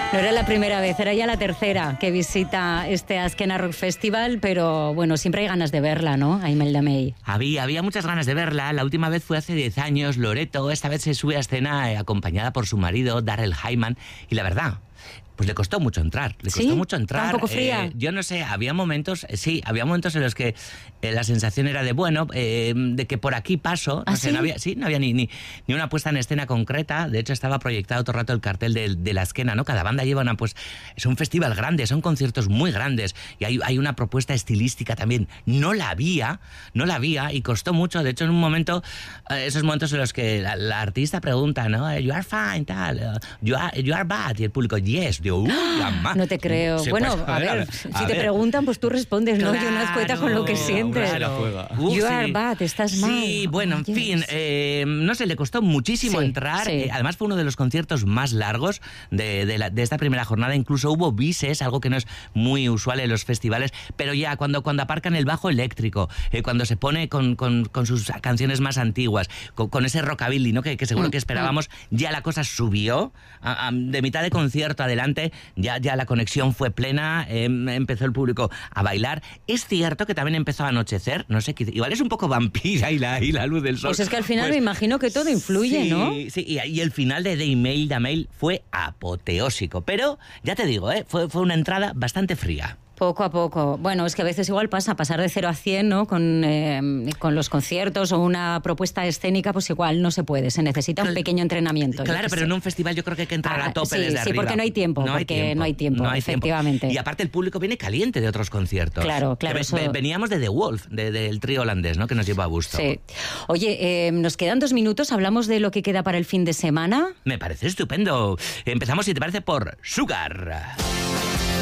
No era la primera vez, era ya la tercera que visita este Azkena Rock Festival, pero bueno, siempre hay ganas de verla, ¿no? A Imelda May. Había muchas ganas de verla. La última vez fue hace 10 años, Loreto. Esta vez se sube a escena acompañada por su marido, Darrell Hyman. Y la verdad, pues le costó mucho entrar. ¿Sí? ¿Está un poco fría? Yo no sé, había momentos en los que la sensación era de, bueno, de que por aquí paso. ¿Ah, no sé, sí? no había ni una puesta en escena concreta. De hecho, estaba proyectado todo el rato el cartel de la Azkena, ¿no? Cada banda lleva es un festival grande, son conciertos muy grandes. Y hay una propuesta estilística también. No la había, y costó mucho. De hecho, en un momento, esos momentos en los que la artista pregunta, ¿no? You are fine, tal. You are bad. Y el público, yes. No te creo. Bueno, a ver, si te preguntan, pues tú respondes, ¿no? Yo no escueta con lo que sientes. Claro. You are bad, estás mal. Sí, bueno, en fin, no sé, le costó muchísimo entrar. Sí. Además fue uno de los conciertos más largos de esta primera jornada. Incluso hubo bises, algo que no es muy usual en los festivales, pero ya cuando aparcan el bajo eléctrico, cuando se pone con sus canciones más antiguas, con ese rockabilly, ¿no? Que seguro que esperábamos, ya la cosa subió. De mitad de concierto adelante, ya la conexión fue plena, empezó el público a bailar. Es cierto que también empezó a anochecer, no sé, igual es un poco vampira y la luz del sol. Pues es que al final me imagino que todo influye, sí, ¿no? Sí, y el final de Imelda May fue apoteósico, pero ya te digo, fue una entrada bastante fría. Poco a poco. Bueno, es que a veces igual pasar de 0 a 100, ¿no? Con los conciertos o una propuesta escénica, pues igual no se puede. Se necesita un pequeño entrenamiento. Claro, pero en un festival yo creo que hay que entrar a tope desde arriba. Sí, porque no hay tiempo. No hay tiempo, efectivamente. Y aparte el público viene caliente de otros conciertos. Claro. Veníamos de The Wolf, del trío holandés, ¿no? Que nos llevó a Busto. Sí. Oye, nos quedan 2 minutos. ¿Hablamos de lo que queda para el fin de semana? Me parece estupendo. Empezamos, si te parece, por Sugar.